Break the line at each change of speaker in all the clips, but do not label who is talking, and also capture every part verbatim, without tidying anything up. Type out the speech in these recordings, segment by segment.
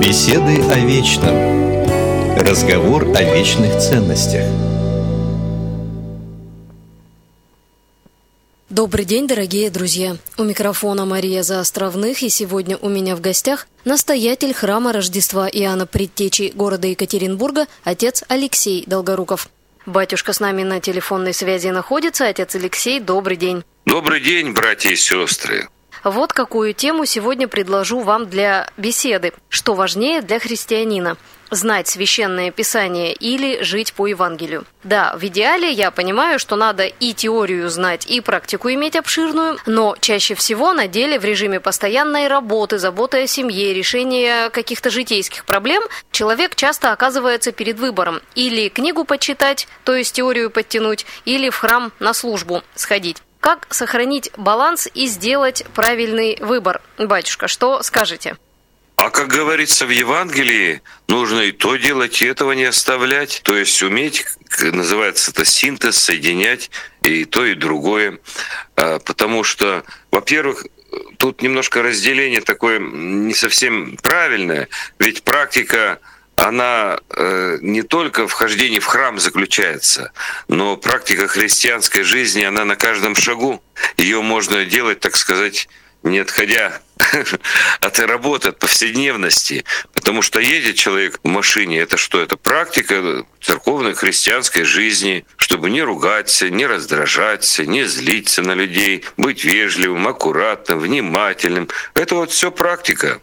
Беседы о вечном. Разговор о вечных ценностях.
Добрый день, дорогие друзья! У микрофона Мария Заостровных, и сегодня у меня в гостях настоятель храма Рождества Иоанна Предтечи города Екатеринбурга, отец Алексей Долгоруков. Батюшка с нами на телефонной связи находится. Отец Алексей, добрый день.
Добрый день, братья и сестры.
Вот какую тему сегодня предложу вам для беседы. Что важнее для христианина? Знать Священное Писание или жить по Евангелию? Да, в идеале я понимаю, что надо и теорию знать, и практику иметь обширную, но чаще всего на деле в режиме постоянной работы, заботы о семье, решения каких-то житейских проблем человек часто оказывается перед выбором: или книгу почитать, то есть теорию подтянуть, или в храм на службу сходить. Как сохранить баланс и сделать правильный выбор? Батюшка, что скажете?
А как говорится в Евангелии, нужно и то делать, и этого не оставлять. То есть уметь, называется это синтез, соединять и то, и другое. Потому что, во-первых, тут немножко разделение такое не совсем правильное, ведь практика, она э, не только в хождении в храм заключается, но практика христианской жизни, она на каждом шагу. Ее можно делать, так сказать, не отходя от работы, от повседневности. Потому что едет человек в машине, это что? Это практика церковной христианской жизни, чтобы не ругаться, не раздражаться, не злиться на людей, быть вежливым, аккуратным, внимательным. Это вот все практика.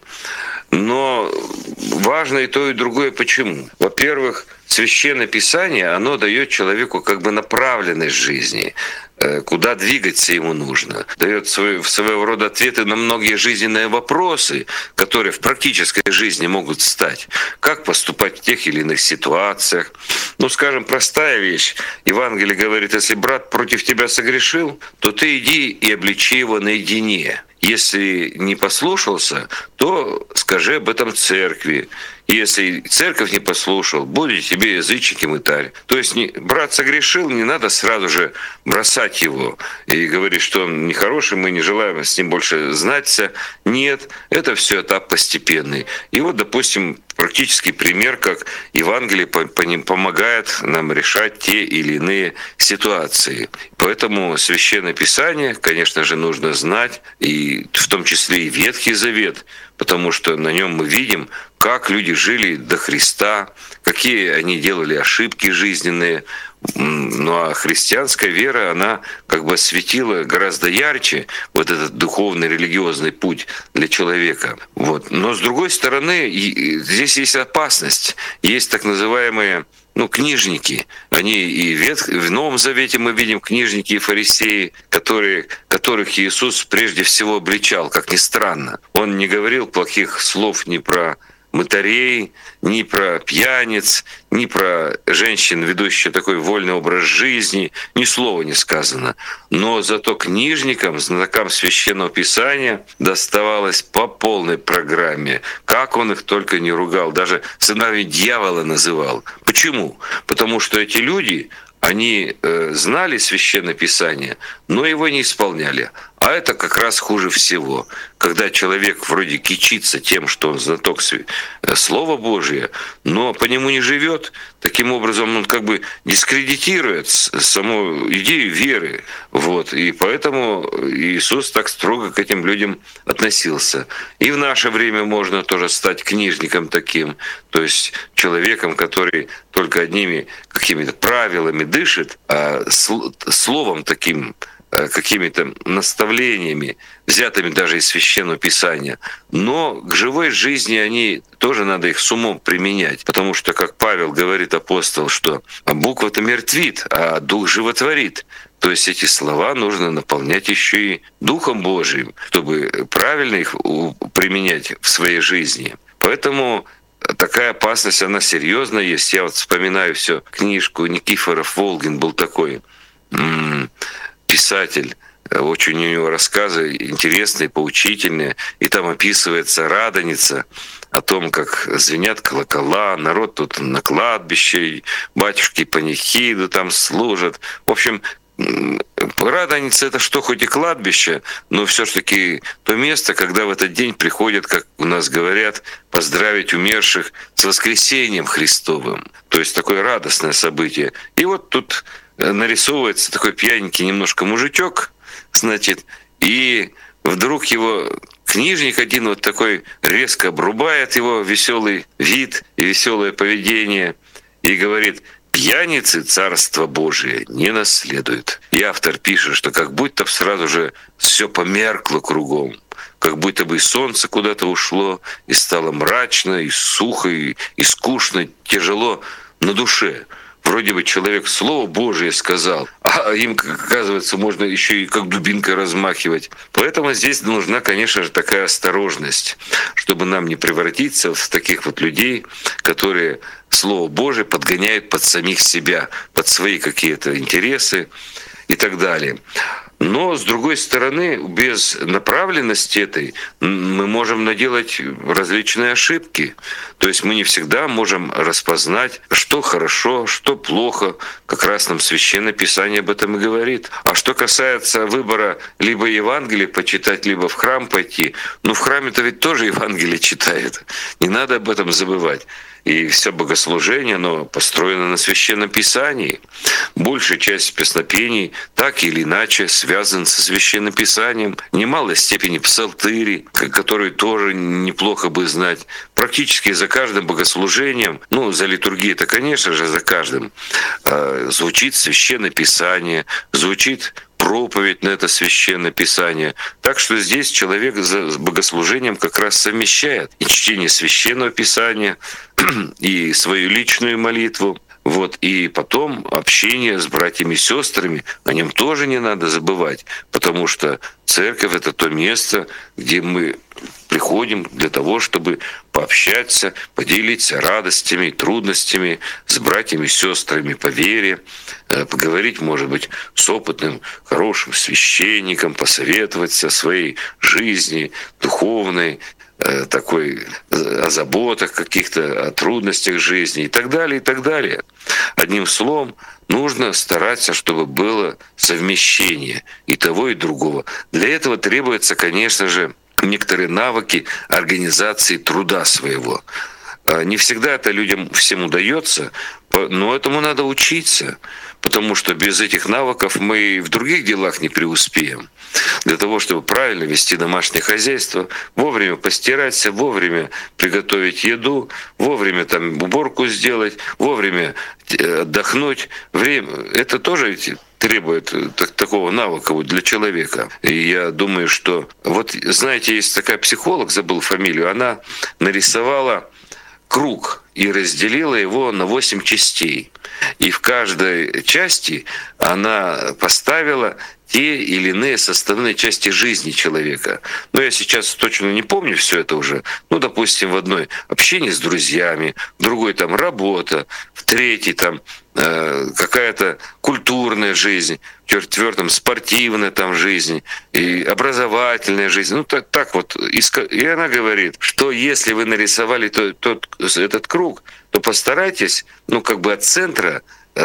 Но важно и то, и другое. Почему? Во-первых, Священное Писание, оно дает человеку как бы направленность жизни, куда двигаться ему нужно. Дает свой, своего рода ответы на многие жизненные вопросы, которые в практической жизни могут стать. Как поступать в тех или иных ситуациях. Ну, скажем, простая вещь. Евангелие говорит, если брат против тебя согрешил, то ты иди и обличи его наедине. Если не послушался, то скажи об этом церкви. Если церковь не послушал, будет тебе язычник и мытарь. То есть не, брат согрешил, не надо сразу же бросать его и говорить, что он нехороший, мы не желаем с ним больше знаться. Нет, это все этап постепенный. И вот, допустим, практический пример, как Евангелие по ним помогает нам решать те или иные ситуации. Поэтому Священное Писание, конечно же, нужно знать, и в том числе и Ветхий Завет, потому что на нем мы видим, как люди жили до Христа, какие они делали ошибки жизненные. Ну а христианская вера, она как бы осветила гораздо ярче вот этот духовный, религиозный путь для человека. Вот. Но с другой стороны, здесь есть опасность. Есть так называемые ну, книжники. Они и в, в Новом Завете мы видим книжники и фарисеи, которые, которых Иисус прежде всего обличал, как ни странно. Он не говорил плохих слов ни про мытарей, ни про пьяниц, ни про женщин, ведущих такой вольный образ жизни, ни слова не сказано. Но зато книжникам, знатокам Священного Писания доставалось по полной программе. Как он их только не ругал, даже сынами дьявола называл. Почему? Потому что эти люди, они э, знали Священное Писание, но его не исполняли. А это как раз хуже всего, когда человек вроде кичится тем, что он знаток Слова Божия, но по нему не живет. Таким образом, он как бы дискредитирует саму идею веры. Вот. И поэтому Иисус так строго к этим людям относился. И в наше время можно тоже стать книжником таким, то есть человеком, который только одними какими-то правилами дышит, а словом таким, какими-то наставлениями, взятыми даже из Священного Писания. Но к живой жизни они тоже надо их с умом применять, потому что, как Павел говорит, апостол, что буква-то мертвит, а дух животворит. То есть эти слова нужно наполнять еще и Духом Божиим, чтобы правильно их применять в своей жизни. Поэтому такая опасность, она серьезно есть. Я вот вспоминаю все книжку Никифоров Волгин был такой м- писатель. Очень у него рассказы интересные, поучительные. И там описывается Радоница, о том, как звенят колокола, народ тут на кладбище, батюшки панихиду там служат. В общем, Радоница — это что, хоть и кладбище, но все-таки то место, когда в этот день приходят, как у нас говорят, поздравить умерших с воскресением Христовым. То есть такое радостное событие. И вот тут нарисовывается такой пьяненький немножко мужичок, значит, и вдруг его книжник один вот такой резко обрубает его веселый вид и веселое поведение и говорит: «Пьяницы Царство Божие не наследуют». И автор пишет, что как будто бы сразу же все померкло кругом, как будто бы и солнце куда-то ушло, и стало мрачно, и сухо, и, и скучно, тяжело на душе. Вроде бы человек Слово Божие сказал, а им, оказывается, можно еще и как дубинкой размахивать. Поэтому здесь нужна, конечно же, такая осторожность, чтобы нам не превратиться в таких вот людей, которые Слово Божие подгоняют под самих себя, под свои какие-то интересы и так далее. Но, с другой стороны, без направленности этой мы можем наделать различные ошибки. То есть мы не всегда можем распознать, что хорошо, что плохо. Как раз нам Священное Писание об этом и говорит. А что касается выбора либо Евангелие почитать, либо в храм пойти, ну в храме-то ведь тоже Евангелие читают. Не надо об этом забывать. И все богослужение, оно построено на Священном Писании. Большая часть песнопений так или иначе связана со Священным Писанием. В немалой степени псалтыри, которые тоже неплохо бы знать. Практически за каждым богослужением, ну, за литургией-то, конечно же, за каждым, звучит Священное Писание, звучит проповедь на это Священное Писание. Так что здесь человек за богослужением как раз совмещает и чтение Священного Писания, и свою личную молитву. Вот, и потом общение с братьями и сестрами, о нем тоже не надо забывать, потому что церковь — это то место, где мы приходим для того, чтобы пообщаться, поделиться радостями и трудностями с братьями и сестрами по вере, поговорить, может быть, с опытным, хорошим священником, посоветоваться о своей жизни духовной, такой о заботах каких-то, о трудностях жизни и так далее, и так далее. Одним словом, нужно стараться, чтобы было совмещение и того, и другого. Для этого требуется, конечно же, некоторые навыки организации труда своего. Не всегда это людям всем удается, но этому надо учиться, потому что без этих навыков мы в других делах не преуспеем. Для того, чтобы правильно вести домашнее хозяйство, вовремя постираться, вовремя приготовить еду, вовремя там уборку сделать, вовремя отдохнуть. Время — это тоже требует такого навыка вот для человека. И я думаю, что... Вот, знаете, есть такая психолог, забыл фамилию, она нарисовала круг и разделила его на восемь частей. И в каждой части она поставила те или иные составные части жизни человека. Но я сейчас точно не помню все это уже. Ну, допустим, в одной общение с друзьями, в другой там работа, в третьей там э, какая-то культурная жизнь, в четвертом спортивная там жизнь, и образовательная жизнь. Ну, так, так вот. И она говорит, что если вы нарисовали тот, тот, этот круг, то постарайтесь, ну, как бы от центра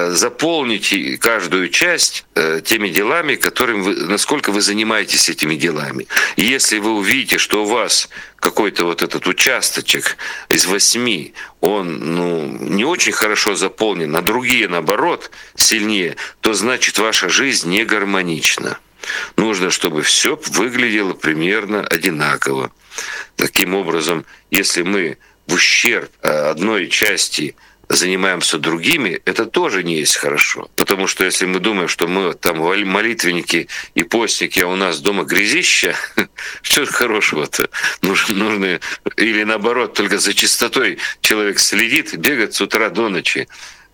заполните каждую часть теми делами, которым вы, насколько вы занимаетесь этими делами. И если вы увидите, что у вас какой-то вот этот участочек из восьми, он ну, не очень хорошо заполнен, а другие, наоборот, сильнее, то значит ваша жизнь не гармонична. Нужно, чтобы все выглядело примерно одинаково. Таким образом, если мы в ущерб одной части занимаемся другими, это тоже не есть хорошо. Потому что если мы думаем, что мы там молитвенники и постники, а у нас дома грязища, что хорошего-то? Нужно, нужно, или наоборот, только за чистотой человек следит, бегает с утра до ночи,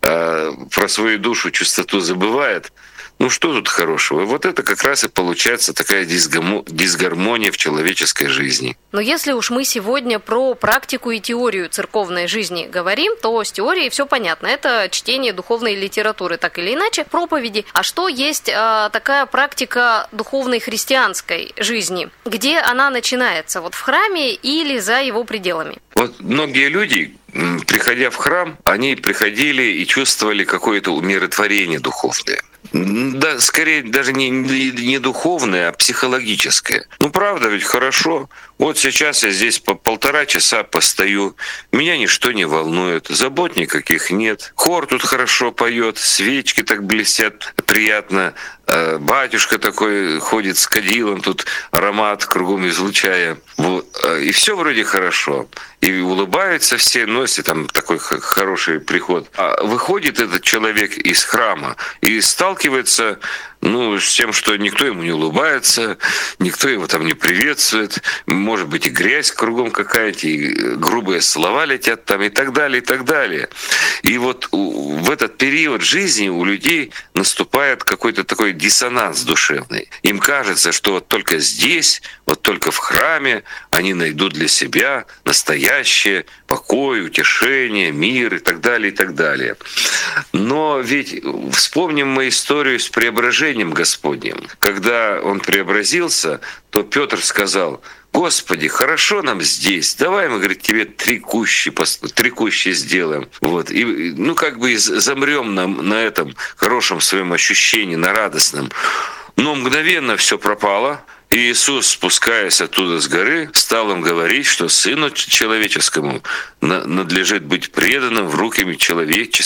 а про свою душу, чистоту забывает. Ну что тут хорошего? Вот это как раз и получается такая дисгармония в человеческой жизни.
Но если уж мы сегодня про практику и теорию церковной жизни говорим, то с теорией все понятно. Это чтение духовной литературы, так или иначе, проповеди. А что есть а, такая практика духовной христианской жизни? Где она начинается? Вот в храме или за его пределами?
Вот многие люди, приходя в храм, они приходили и чувствовали какое-то умиротворение духовное. Да, скорее даже не, не духовное, а психологическое. Ну, правда, ведь хорошо. Вот сейчас я здесь по полтора часа постою, меня ничто не волнует, забот никаких нет. Хор тут хорошо поет, свечки так блестят, приятно. Батюшка такой ходит с кадилом, тут аромат кругом излучая. И все вроде хорошо. И улыбаются все, но если там такой хороший приход. А выходит этот человек из храма и сталкивается, ну, с тем, что никто ему не улыбается, никто его там не приветствует, может быть, и грязь кругом какая-то, и грубые слова летят там, и так далее, и так далее. И вот в этот период жизни у людей наступает какой-то такой диссонанс душевный. Им кажется, что вот только здесь, вот только в храме они найдут для себя настоящее покой, утешение, мир и так далее, и так далее. Но ведь вспомним мы историю с преображением Господним. Когда Он преобразился, то Петр сказал: Господи, хорошо нам здесь, давай мы, говорит, тебе три кущи, три кущи сделаем. Вот. И, ну, как бы замрем на, на этом хорошем своем ощущении, на радостном. Но мгновенно все пропало. И Иисус, спускаясь оттуда с горы, стал им говорить, что Сыну Человеческому надлежит быть преданным в руки человеческие.